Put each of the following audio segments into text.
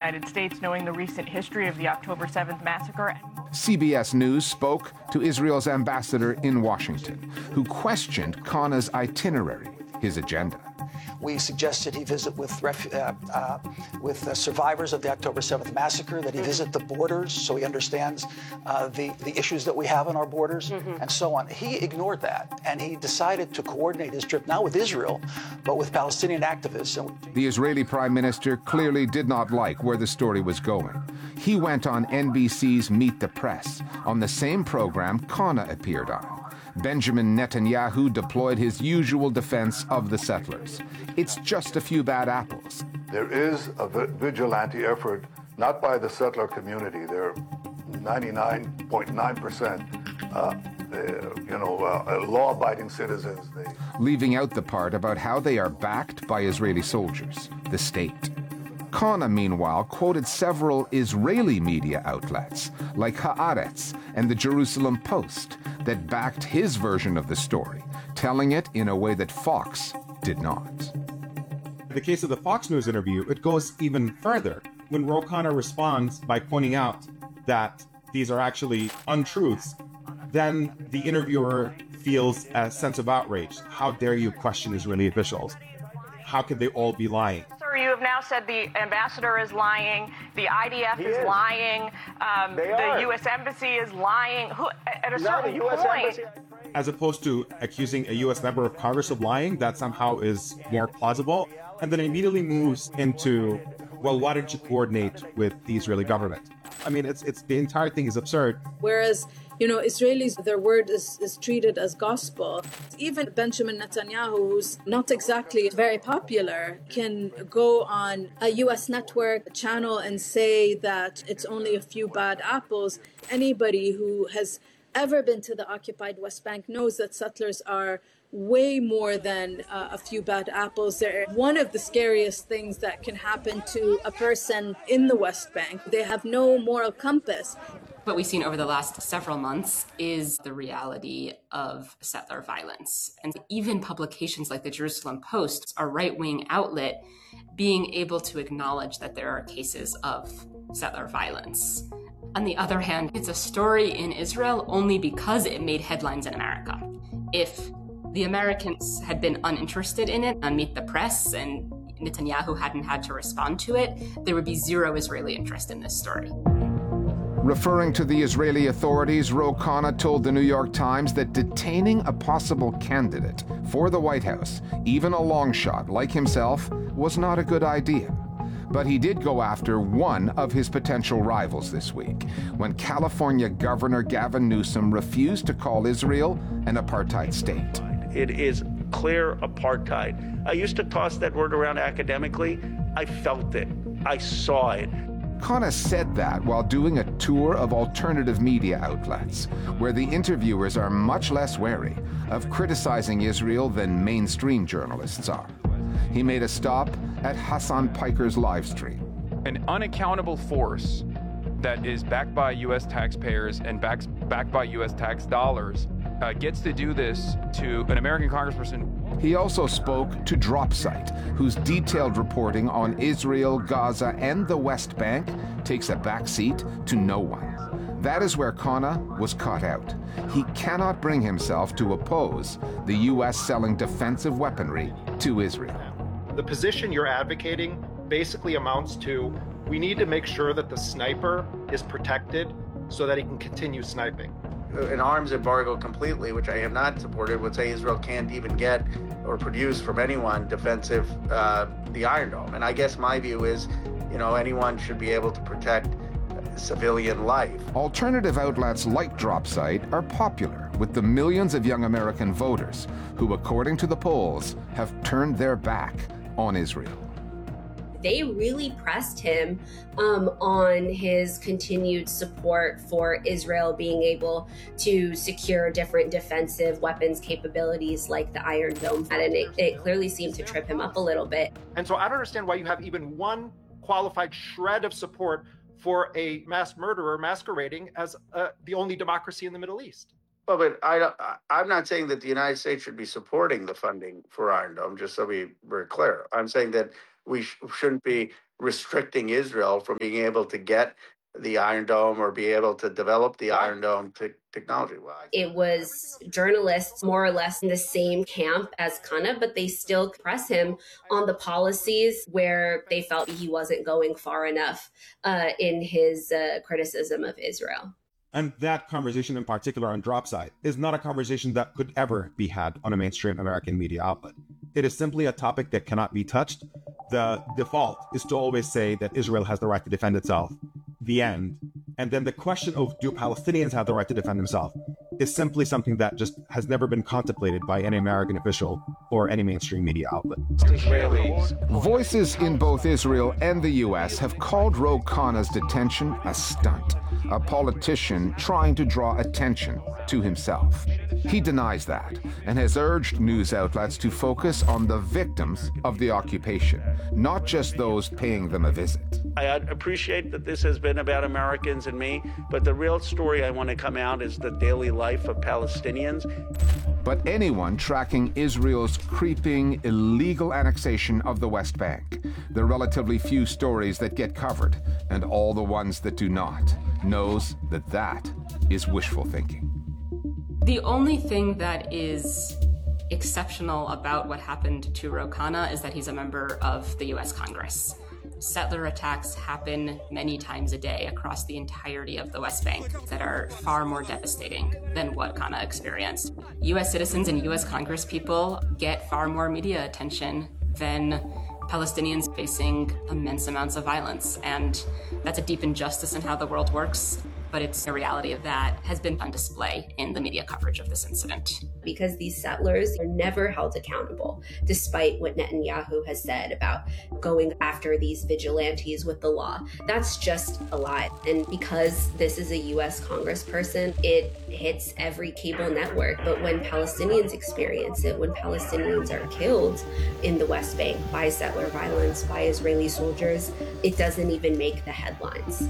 United States, knowing the recent history of the October 7th massacre. CBS News spoke to Israel's ambassador in Washington, who questioned Khanna's itinerary, his agenda. We suggested he visit with survivors of the October 7th massacre, that he visit the borders so he understands the issues that we have on our borders, and so on. He ignored that, and he decided to coordinate his trip not with Israel, but with Palestinian activists. The Israeli prime minister clearly did not like where the story was going. He went on NBC's Meet the Press, on the same program Khanna appeared on. Benjamin Netanyahu deployed his usual defense of the settlers. It's just a few bad apples. There is a vigilante effort, not by the settler community. They're 99.9%, law-abiding citizens. Leaving out the part about how they are backed by Israeli soldiers, the state. Khanna, meanwhile, quoted several Israeli media outlets, like Haaretz and the Jerusalem Post, that backed his version of the story, telling it in a way that Fox did not. In the case of the Fox News interview, it goes even further when Ro Khanna responds by pointing out that these are actually untruths. Then the interviewer feels a sense of outrage. How dare you question Israeli officials? How could they all be lying? Sir, you have now said the ambassador is lying, the IDF is lying, the U.S. Embassy is lying. At a certain point... As opposed to accusing a U.S. member of Congress of lying, that somehow is more plausible. And then immediately moves into, well, why don't you coordinate with the Israeli government? I mean, it's the entire thing is absurd. Whereas, Israelis, their word is treated as gospel. Even Benjamin Netanyahu, who's not exactly very popular, can go on a U.S. network channel and say that it's only a few bad apples. Anybody who has ever been to the occupied West Bank knows that settlers are way more than a few bad apples. They're one of the scariest things that can happen to a person in the West Bank. They have no moral compass. What we've seen over the last several months is the reality of settler violence. And even publications like the Jerusalem Post, a right-wing outlet, being able to acknowledge that there are cases of settler violence. On the other hand, it's a story in Israel only because it made headlines in America. If the Americans had been uninterested in it on Meet the Press and Netanyahu hadn't had to respond to it, there would be zero Israeli interest in this story. Referring to the Israeli authorities, Ro Khanna told the New York Times that detaining a possible candidate for the White House, even a long shot like himself, was not a good idea. But he did go after one of his potential rivals this week, when California Governor Gavin Newsom refused to call Israel an apartheid state. It is clear apartheid. I used to toss that word around academically. I felt it. I saw it. Khanna said that while doing a tour of alternative media outlets, where the interviewers are much less wary of criticizing Israel than mainstream journalists are. He made a stop at Hassan Piker's live stream. An unaccountable force that is backed by U.S. taxpayers and backed by U.S. tax dollars gets to do this to an American congressperson. He also spoke to DropSite, whose detailed reporting on Israel, Gaza, and the West Bank takes a backseat to no one. That is where Khanna was caught out. He cannot bring himself to oppose the U.S. selling defensive weaponry to Israel. The position you're advocating basically amounts to, we need to make sure that the sniper is protected so that he can continue sniping. An arms embargo completely, which I have not supported, would say Israel can't even get or produce from anyone defensive, the Iron Dome. And I guess my view is, anyone should be able to protect civilian life. Alternative outlets like DropSite are popular with the millions of young American voters who, according to the polls, have turned their back on Israel. They really pressed him on his continued support for Israel being able to secure different defensive weapons capabilities like the Iron Dome. And it clearly seemed to trip him up a little bit. And so I don't understand why you have even one qualified shred of support for a mass murderer masquerading as the only democracy in the Middle East. Well, but I'm not saying that the United States should be supporting the funding for Iron Dome, just so we're clear. I'm saying that we shouldn't be restricting Israel from being able to get the Iron Dome or be able to develop the Iron Dome technology-wise. It was journalists more or less in the same camp as Khanna, but they still press him on the policies where they felt he wasn't going far enough in his criticism of Israel. And that conversation in particular on Dropside is not a conversation that could ever be had on a mainstream American media outlet. It is simply a topic that cannot be touched. The default is to always say that Israel has the right to defend itself. The end. And then the question of do Palestinians have the right to defend themselves is simply something that just has never been contemplated by any American official or any mainstream media outlet. Voices in both Israel and the U.S. have called Ro Khanna's detention a stunt, a politician trying to draw attention to himself. He denies that and has urged news outlets to focus on the victims of the occupation, not just those paying them a visit. I appreciate that this has been about Americans and me, but the real story I want to come out is the daily life of Palestinians. But anyone tracking Israel's creeping, illegal annexation of the West Bank, the relatively few stories that get covered, and all the ones that do not, knows that that is wishful thinking. The only thing that is exceptional about what happened to Ro Khanna is that he's a member of the U.S. Congress. Settler attacks happen many times a day across the entirety of the West Bank that are far more devastating than what Khanna experienced. U.S. citizens and U.S. Congress people get far more media attention than Palestinians facing immense amounts of violence. And that's a deep injustice in how the world works. But it's a reality that has been on display in the media coverage of this incident. Because these settlers are never held accountable, despite what Netanyahu has said about going after these vigilantes with the law. That's just a lie. And because this is a U.S. congressperson, it hits every cable network. But when Palestinians experience it, when Palestinians are killed in the West Bank by settler violence, by Israeli soldiers, it doesn't even make the headlines.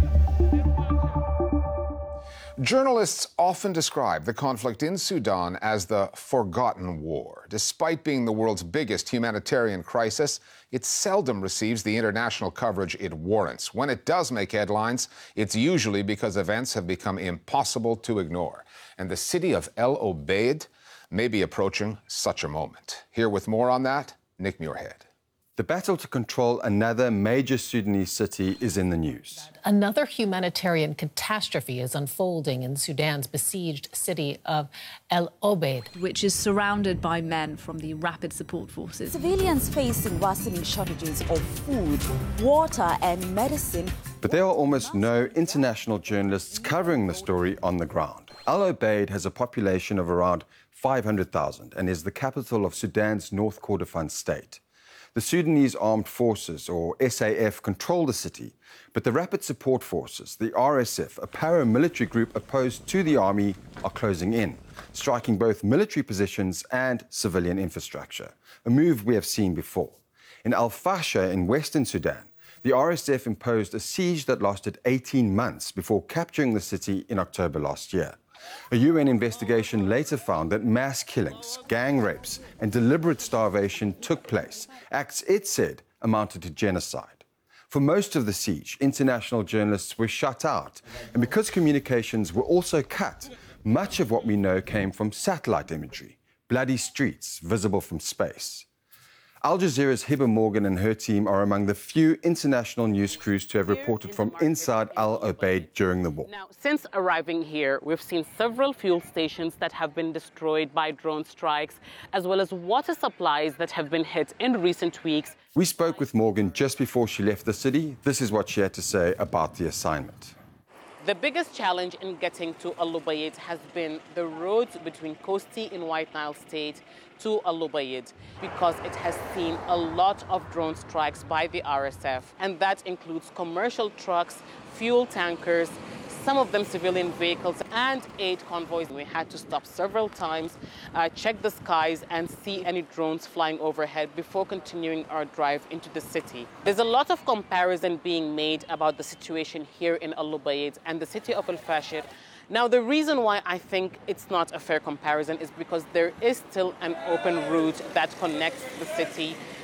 Journalists often describe the conflict in Sudan as the forgotten war. Despite being the world's biggest humanitarian crisis, it seldom receives the international coverage it warrants. When it does make headlines, it's usually because events have become impossible to ignore. And the city of El Obeid may be approaching such a moment. Here with more on that, Nick Muirhead. The battle to control another major Sudanese city is in the news. Another humanitarian catastrophe is unfolding in Sudan's besieged city of El Obeid, which is surrounded by men from the Rapid Support Forces. Civilians facing worsening shortages of food, water and medicine. But there are almost no international journalists covering the story on the ground. El Obeid has a population of around 500,000 and is the capital of Sudan's North Kordofan state. The Sudanese Armed Forces, or SAF, control the city, but the Rapid Support Forces, the RSF, a paramilitary group opposed to the army, are closing in, striking both military positions and civilian infrastructure, a move we have seen before. In Al Fasher in western Sudan, the RSF imposed a siege that lasted 18 months before capturing the city in October last year. A UN investigation later found that mass killings, gang rapes, and deliberate starvation took place, acts it said amounted to genocide. For most of the siege, international journalists were shut out, and because communications were also cut, much of what we know came from satellite imagery, bloody streets visible from space. Al Jazeera's Hiba Morgan and her team are among the few international news crews to have reported from inside Al Obeid during the war. Now, since arriving here, we've seen several fuel stations that have been destroyed by drone strikes, as well as water supplies that have been hit in recent weeks. We spoke with Morgan just before she left the city. This is what she had to say about the assignment. The biggest challenge in getting to Al Obeid has been the roads between Kosti in White Nile State to Al Obeid, because it has seen a lot of drone strikes by the RSF, and that includes commercial trucks, fuel tankers, some of them civilian vehicles, and aid convoys. We had to stop several times, check the skies, and see any drones flying overhead before continuing our drive into the city. There's a lot of comparison being made about the situation here in Al Obeid and the city of Al Fasher. Now, the reason why I think it's not a fair comparison is because there is still an open route that connects the city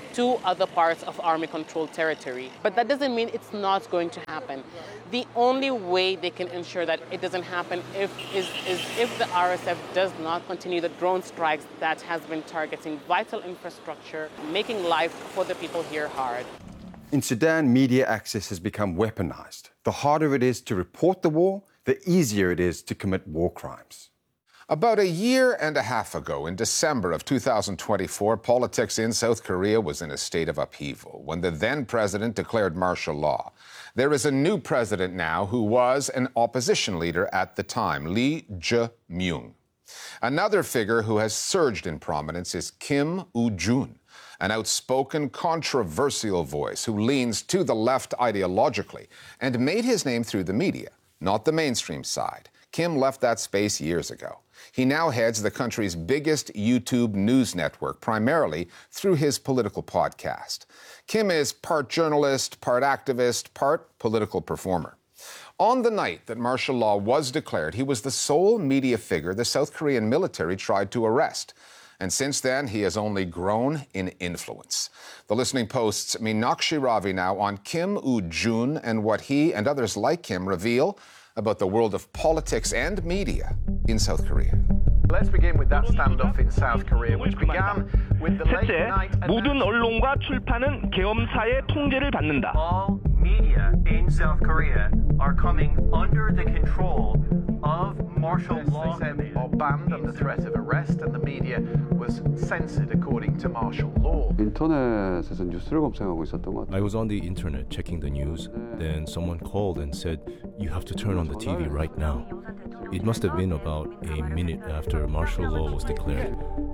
to other parts of Army-controlled territory. But that doesn't mean it's not going to happen. The only way they can ensure that it doesn't happen is if the RSF does not continue the drone strikes that has been targeting vital infrastructure, making life for the people here hard. In Sudan, media access has become weaponized. The harder it is to report the war, the easier it is to commit war crimes. About a year and a half ago, in December of 2024, politics in South Korea was in a state of upheaval when the then president declared martial law. There is a new president now who was an opposition leader at the time, Lee Jae-myung. Another figure who has surged in prominence is Kim Woo-jun, an outspoken, controversial voice who leans to the left ideologically and made his name through the media, not the mainstream side. Kim left that space years ago. He now heads the country's biggest YouTube news network, primarily through his political podcast. Kim is part journalist, part activist, part political performer. On the night that martial law was declared, he was the sole media figure the South Korean military tried to arrest. And since then, he has only grown in influence. The Listening Post's Meenakshi Ravi now on Kim Woo-jun and what he and others like him reveal about the world of politics and media in South Korea. Let's begin with that standoff in South Korea, which began with the late night. 모든 언론과 출판은 계엄사의 통제를 받는다. All media in South Korea are coming under the control of martial law. They are banned under threat of arrest, and the media was censored according to martial law. 인터넷에서 뉴스를 검색하고 있었던 것 같아요. I was on the internet checking the news. Then someone called and said, "You have to turn on the TV right now." It must have been about a minute after martial law was declared.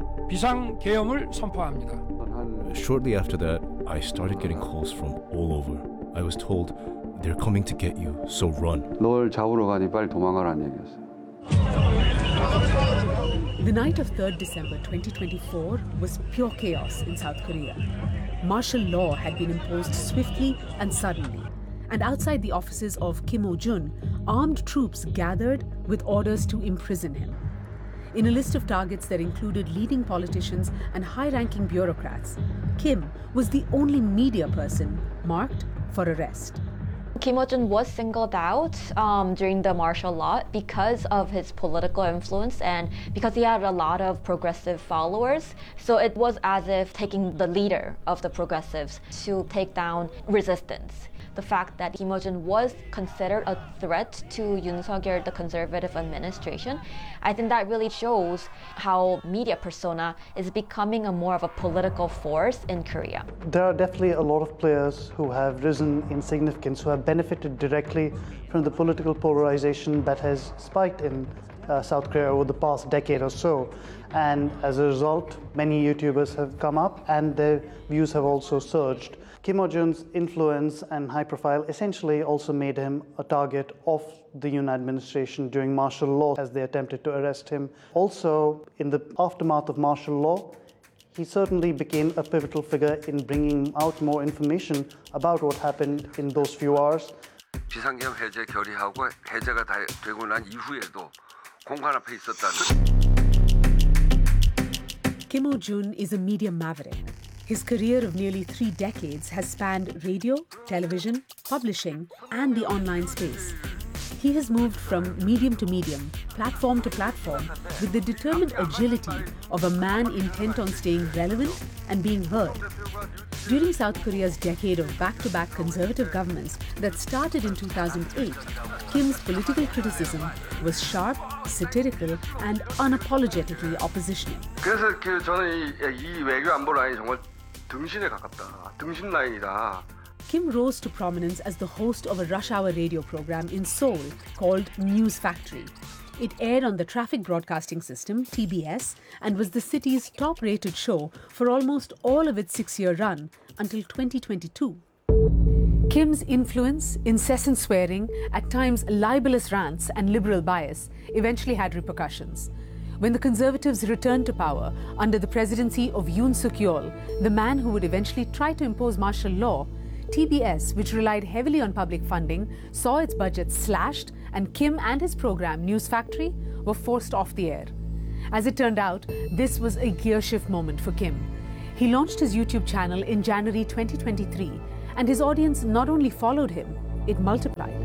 비상 계엄을 선포합니다. Shortly after that, I started getting calls from all over. I was told, "They're coming to get you, so run." 널 잡으러 가니 빨리 도망가라는 얘기였어요. The night of 3rd December 2024 was pure chaos in South Korea. Martial law had been imposed swiftly and suddenly. And outside the offices of Kim Woo-jun, armed troops gathered with orders to imprison him. In a list of targets that included leading politicians and high-ranking bureaucrats, Kim was the only media person marked for arrest. Kim Woo-jun was singled out during the martial law because of his political influence and because he had a lot of progressive followers. So it was as if taking the leader of the progressives to take down resistance. The fact that Kim Woo-jun was considered a threat to Yoon Suk-yeol, the conservative administration, I think that really shows how media persona is becoming more of a political force in Korea. There are definitely a lot of players who have risen in significance, who have benefited directly from the political polarization that has spiked in South Korea over the past decade or so. And as a result, many YouTubers have come up and their views have also surged. Kim Woo-jun's influence and high profile essentially also made him a target of the Yoon administration during martial law as they attempted to arrest him. Also, in the aftermath of martial law, he certainly became a pivotal figure in bringing out more information about what happened in those few hours. 비상계엄 해제 결의하고 해제가 다 되고 난 이후에도 공간 앞에 있었다는. Kim Woo-jun is a media maverick. His career of nearly 3 decades has spanned radio, television, publishing, and the online space. He has moved from medium to medium, platform to platform, with the determined agility of a man intent on staying relevant and being heard. During South Korea's decade of back-to-back conservative governments that started in 2008, Kim's political criticism was sharp, satirical, and unapologetically oppositional. 그래서 저는 이 외교 안보 라인이 정말 등신에 가깝다. 등신 라인이다. Kim rose to prominence as the host of a rush-hour radio program in Seoul called News Factory. It aired on the Traffic Broadcasting System, TBS, and was the city's top-rated show for almost all of its 6-year run until 2022. Kim's influence, incessant swearing, at times libelous rants, and liberal bias eventually had repercussions. When the Conservatives returned to power under the presidency of Yoon Suk-yeol, the man who would eventually try to impose martial law, TBS, which relied heavily on public funding, saw its budget slashed, and Kim and his program, News Factory, were forced off the air. As it turned out, this was a gear shift moment for Kim. He launched his YouTube channel in January 2023, and his audience not only followed him, it multiplied.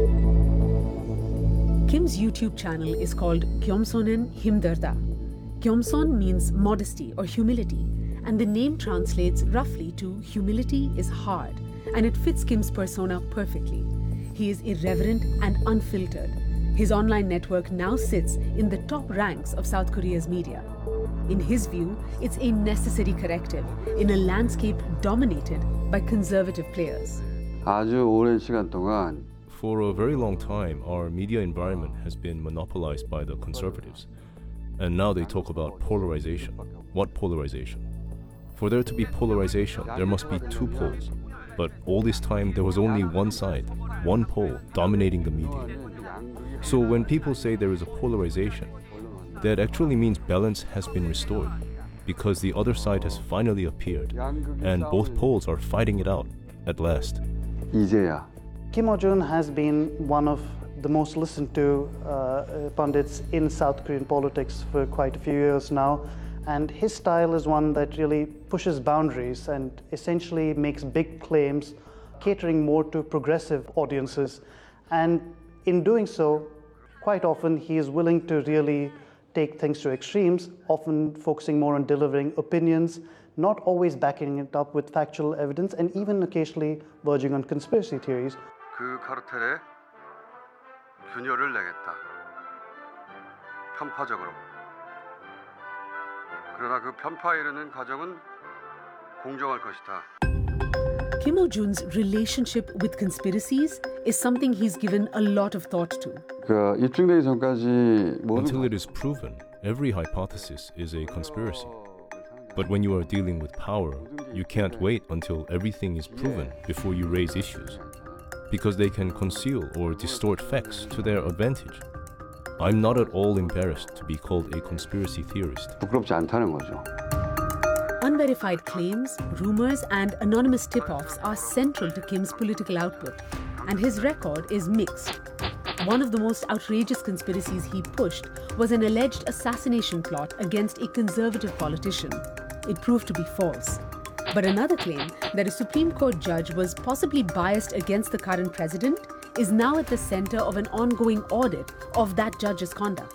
Kim's YouTube channel is called Kyomsonen Himdarda. Kyomson means modesty or humility, and the name translates roughly to humility is hard, and it fits Kim's persona perfectly. He is irreverent and unfiltered. His online network now sits in the top ranks of South Korea's media. In his view, it's a necessary corrective in a landscape dominated by conservative players. 아주 오랜 시간 동안 For a very long time, our media environment has been monopolized by the conservatives. And now they talk about polarization. What polarization? For there to be polarization, there must be two poles. But all this time, there was only one side, one pole, dominating the media. So when people say there is a polarization, that actually means balance has been restored, because the other side has finally appeared, and both poles are fighting it out, at last. 이제야. Kim Yo-jong has been one of the most listened to pundits in South Korean politics for quite a few years now, and his style is one that really pushes boundaries and essentially makes big claims, catering more to progressive audiences. And in doing so, quite often he is willing to really take things to extremes, often focusing more on delivering opinions, not always backing it up with factual evidence, and even occasionally verging on conspiracy theories. 그 카르텔에 균열을 내겠다. 편파적으로. 그러나 그 편파에 이르는 과정은 공정할 것이다. Kim Yo-jong's relationship with conspiracies is something he's given a lot of thought to. 입증되기 전까지 Until it is proven, every hypothesis is a conspiracy. But when you are dealing with power, you can't wait until everything is proven before you raise issues, because they can conceal or distort facts to their advantage. I'm not at all embarrassed to be called a conspiracy theorist. 부끄럽지 않다는 거죠. Unverified claims, rumors, and anonymous tip-offs are central to Kim's political output, and his record is mixed. One of the most outrageous conspiracies he pushed was an alleged assassination plot against a conservative politician. It proved to be false. But another claim that a Supreme Court judge was possibly biased against the current president is now at the center of an ongoing audit of that judge's conduct.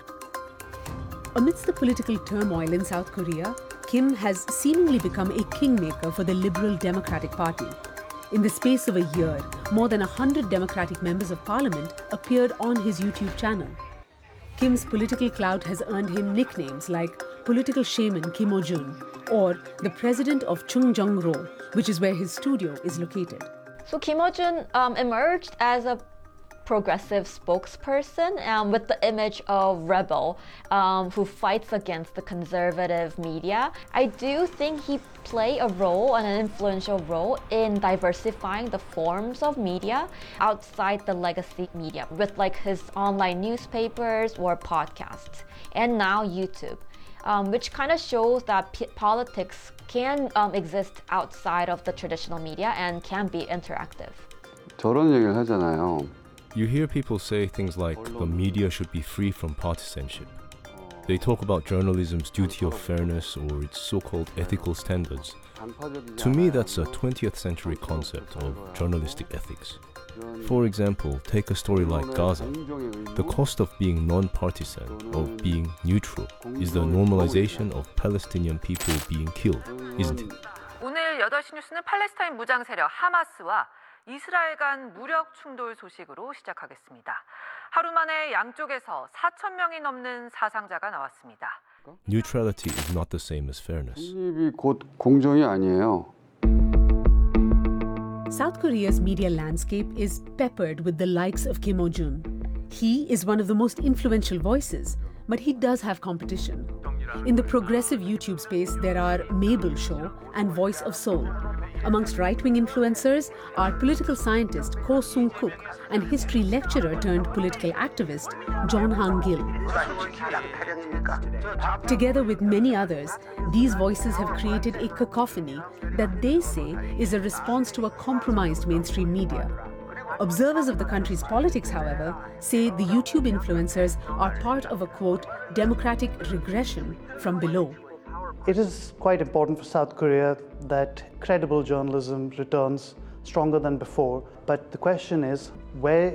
Amidst the political turmoil in South Korea, Kim has seemingly become a kingmaker for the Liberal Democratic Party. In the space of a year, more than 100 Democratic members of parliament appeared on his YouTube channel. Kim's political clout has earned him nicknames like Political Shaman Kim Yo-jong or the President of Chungjeong-ro, which is where his studio is located. So Kim Yo-jong emerged as a progressive spokesperson with the image of rebel who fights against the conservative media. I do think he played a role, an influential role, in diversifying the forms of media outside the legacy media with like his online newspapers or podcasts, and now YouTube, which kind of shows that politics can exist outside of the traditional media and can be interactive. 저런 얘기를 하잖아요. You hear people say things like the media should be free from partisanship. They talk about journalism's duty of fairness or its so-called ethical standards. To me, that's a 20th century concept of journalistic ethics. For example, take a story like Gaza. The cost of being non-partisan, of being neutral, is the normalization of Palestinian people being killed, isn't it? 오늘 8시 뉴스는 팔레스타인 무장 세력 하마스와 이스라엘 간 무력 충돌 소식으로 시작하겠습니다. 하루 만에 양쪽에서 4,000명이 넘는 사상자가 나왔습니다. Neutrality is not the same as fairness. 중립이 곧 공정이 아니에요. South Korea's media landscape is peppered with the likes of Kim Yo-jong. He is one of the most influential voices, but he does have competition. In the progressive YouTube space, there are Mabel Show and Voice of Seoul. Amongst right-wing influencers are political scientist Ko Sung-kook and history lecturer turned political activist John Han-gil. Together with many others, these voices have created a cacophony that they say is a response to a compromised mainstream media. Observers of the country's politics, however, say the YouTube influencers are part of a, quote, democratic regression from below. It is quite important for South Korea that credible journalism returns stronger than before. But the question is, where